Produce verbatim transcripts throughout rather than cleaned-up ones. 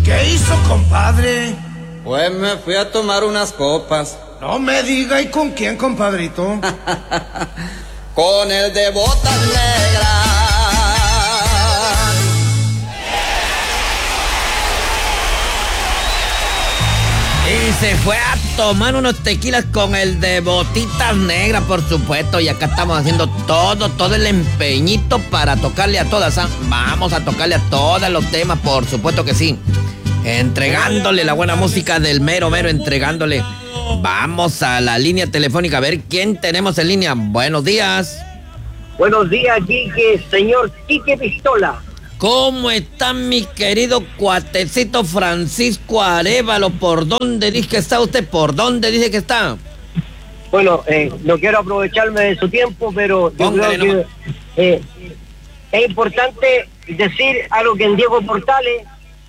¿Qué hizo, compadre? Pues me fui a tomar unas copas. No me diga, ¿y con quién, compadrito? Con el de botas negras. Y se fue a tomar unos tequilas con el de botitas negras, por supuesto. Y acá estamos haciendo todo, todo el empeñito para tocarle a todas. ¿Ah? Vamos a tocarle a todos los temas, por supuesto que sí. Entregándole la buena música del mero mero, entregándole. Vamos a la línea telefónica a ver quién tenemos en línea. Buenos días. Buenos días, Quique, señor Quique Pistola. ¿Cómo está mi querido cuatecito Francisco Arévalo? ¿Por dónde dice que está usted? ¿Por dónde dice que está? Bueno, eh, no quiero aprovecharme de su tiempo, pero yo Póngale creo que eh, es importante decir algo que en Diego Portales,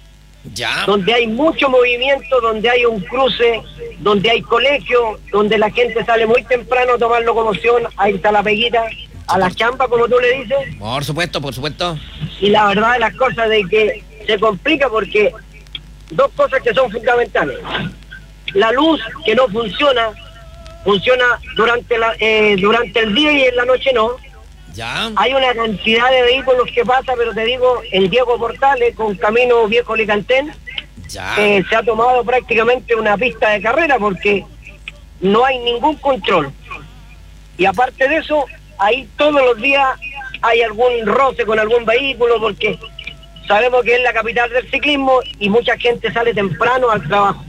Ya. donde hay mucho movimiento, donde hay un cruce, donde hay colegio, donde la gente sale muy temprano a tomar locomoción, ahí está la peguita, a la chamba, como tú le dices. Por supuesto, por supuesto. Y la verdad de las cosas de que se complica porque dos cosas que son fundamentales. La luz que no funciona, funciona durante la eh, durante el día y en la noche no. Ya. Hay una cantidad de vehículos que pasa, pero te digo, en Diego Portales, con Camino Viejo Licantén, Ya. eh, se ha tomado prácticamente una pista de carrera porque no hay ningún control. Y aparte de eso, ahí todos los días hay algún roce con algún vehículo porque sabemos que es la capital del ciclismo y mucha gente sale temprano al trabajo.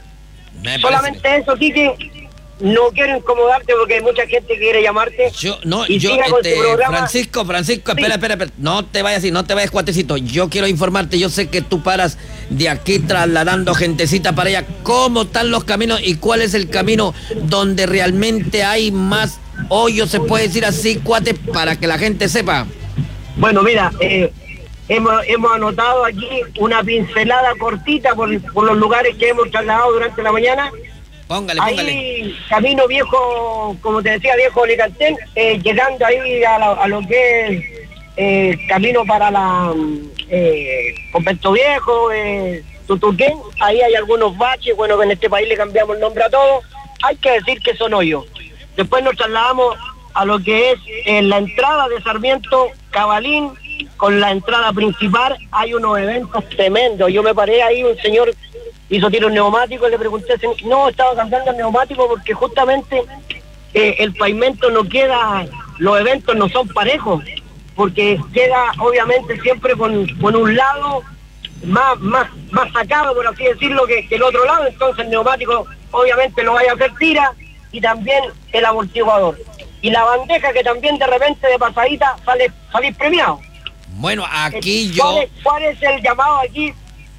Me Solamente parece... eso, Quique, no quiero incomodarte porque hay mucha gente que quiere llamarte. Yo, no, y yo, siga con este, tu programa. Francisco, Francisco, Sí. espera, espera, espera, no te vayas así, no te vayas, cuatecito. Yo quiero informarte, yo sé que tú paras de aquí trasladando gentecita para allá. ¿Cómo están los caminos y cuál es el camino donde realmente hay más hoyos, se puede decir así, cuate, para que la gente sepa? Bueno, mira, eh, hemos, hemos anotado aquí una pincelada cortita por, por los lugares que hemos trasladado durante la mañana. Póngale, póngale. Ahí, camino viejo, como te decía, viejo Licantén, eh, llegando ahí a, la, a lo que es eh, camino para la eh, Convento Viejo, eh, Tutuquén, ahí hay algunos baches, bueno, que en este país le cambiamos el nombre a todo, hay que decir que son hoyos. Después nos trasladamos a lo que es eh, la entrada de Sarmiento Cabalín, con la entrada principal, hay unos eventos tremendos. Yo me paré ahí, un señor hizo tiro neumático, le pregunté, no, estaba cambiando el neumático porque justamente eh, el pavimento no queda, los eventos no son parejos, porque queda obviamente siempre con, con un lado más, más, más sacado, por así decirlo, que, que el otro lado, entonces el neumático obviamente lo vaya a hacer tira, y también el amortiguador. Y la bandeja que también de repente de pasadita sale, sale premiado. Bueno, aquí Eh, yo... ¿Cuál es, cuál es el llamado aquí?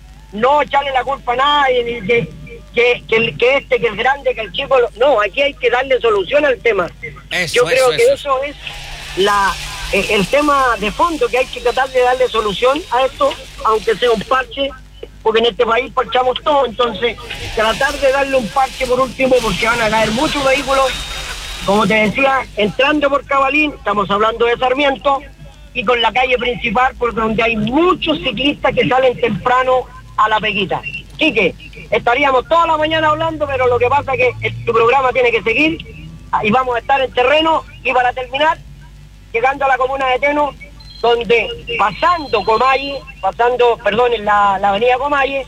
No echarle la culpa a nadie, ni que, que, que, que este, que el grande, que el chico... No, aquí hay que darle solución al tema. Eso, Yo creo eso, que eso. eso es la eh, el tema de fondo, que hay que tratar de darle solución a esto, aunque sea un parche, porque en este país parchamos todo, entonces tratar de darle un parche por último, porque van a caer muchos vehículos, como te decía, entrando por Cabalín, estamos hablando de Sarmiento, y con la calle principal, por donde hay muchos ciclistas que salen temprano a la peguita. Quique, estaríamos toda la mañana hablando, pero lo que pasa es que el, tu programa tiene que seguir, y vamos a estar en terreno, y para terminar, llegando a la comuna de Teno, donde pasando Comalle, pasando, perdón, en la, la avenida Comalle,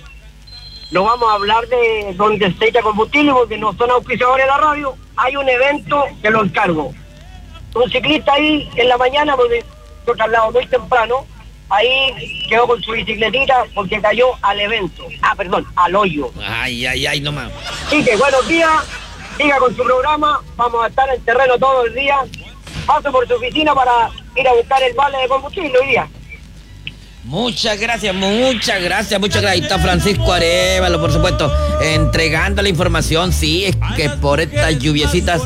no vamos a hablar de donde se echa combustible, porque no son auspiciadores de la radio, hay un evento que lo encargo. Un ciclista ahí en la mañana, porque yo traslado muy temprano, ahí quedó con su bicicletita porque cayó al evento. Ah, perdón, al hoyo. Ay, ay, ay, no más. Así que buenos días, siga con su programa, vamos a estar en terreno todo el día. Paso por su oficina para ir a buscar el vale de combustible hoy día. Muchas gracias, muchas gracias, muchas gracias. Ahí está Francisco Arévalo, por supuesto, entregando la información. Sí, es que por estas lluviecitas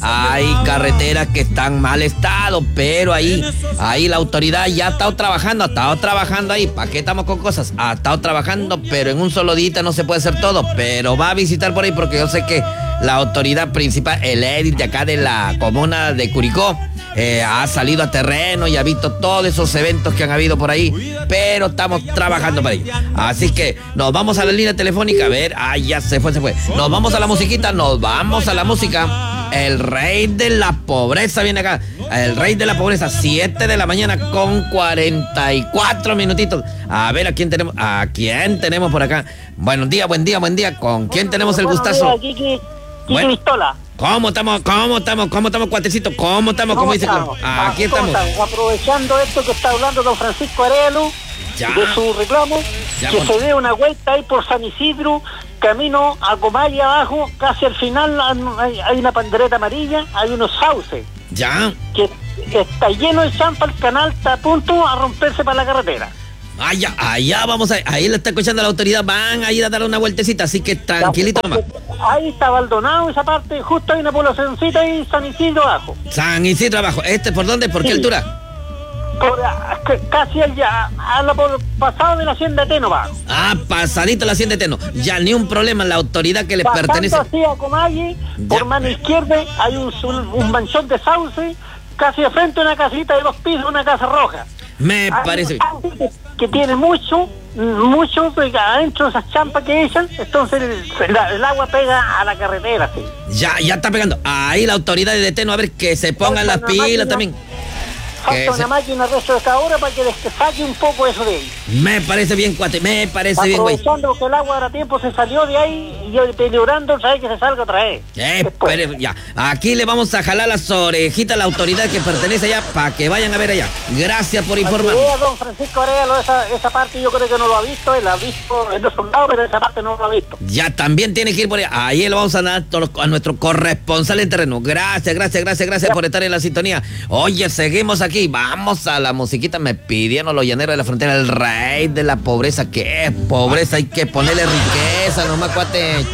hay carreteras que están en mal estado, pero ahí, ahí la autoridad ya ha estado trabajando, ha estado trabajando ahí. ¿Para qué estamos con cosas? Ha estado trabajando, pero en un solo día no se puede hacer todo. Pero va a visitar por ahí porque yo sé que la autoridad principal, el edil de acá de la comuna de Curicó, eh, ha salido a terreno y ha visto todos esos eventos que han habido por ahí, pero estamos trabajando para ello. Así que nos vamos a la línea telefónica, a ver, ah, ya se fue, se fue. Nos vamos a la musiquita, nos vamos a la música. El rey de la pobreza viene acá, el rey de la pobreza, siete de la mañana con cuarenta y cuatro minutitos. A ver, ¿a quién tenemos? ¿A quién tenemos por acá? Buenos días, buen día, buen día. ¿Con quién tenemos el gustazo? Kiki, Kiki Bueno. Pistola. ¿Cómo estamos? ¿Cómo estamos? ¿Cómo estamos, cuatecito? ¿Cómo estamos? ¿Cómo dice? estamos? Aquí ¿Cómo estamos. estamos? Aprovechando esto que está hablando don Francisco Arelo, Ya. de su reclamo, Ya, que con- se dé una vuelta ahí por San Isidro, camino a Comay abajo, casi al final hay, hay una pandereta amarilla, hay unos sauces, Ya. que está lleno de champa, el canal está a punto a romperse para la carretera. Allá, allá vamos a... Ahí lo está escuchando la autoridad. Van a ir a dar una vueltecita, así que tranquilito nomás. Ahí está Baldonado, esa parte, justo hay una poblacioncita ahí, San Isidro abajo. San Isidro abajo. ¿Este por dónde? ¿Por qué Sí. altura? Por, a- c- casi allá, a la, por, pasado de la hacienda de Ténova. Ah, pasadito la hacienda de Teno. Ya, ni un problema. La autoridad que le pertenece... Pasando así a Comalle, por Ya. mano izquierda, hay un, un, un manchón de sauce, casi de frente a una casita de dos pisos, una casa roja. Me Hay parece... un sauce que, que tiene mucho, mucho de adentro de esas champas que echan, entonces el, la- el agua pega a la carretera, sí. Ya, ya está pegando. Ahí la autoridad de Teno, a ver que se pongan las Falta una pilas máquina. también. Falta Que una se- máquina restauradora para que les que saque un poco eso de ahí. Me parece bien, cuate. Me parece bien, güey. Aprovechando que el agua ahora tiempo se salió de ahí y yo peligrando, sabe que se salga otra vez. Eh, Después. pero ya, aquí le vamos a jalar las orejitas a la autoridad que pertenece allá para que vayan a ver allá. Gracias por informar. Vea, don Francisco Arevalo, esa, esa parte yo creo que no lo ha visto, él ha visto en los soldados, pero esa parte no lo ha visto. Ya también tiene que ir por allá. Ahí le vamos a dar a nuestro corresponsal en terreno. Gracias, gracias, gracias, gracias por estar en la sintonía. Oye, seguimos aquí. Vamos a la musiquita. Me pidieron los llaneros de la frontera, el rey de la pobreza. ¿Qué es pobreza? Hay que ponerle riqueza nomás, cuate.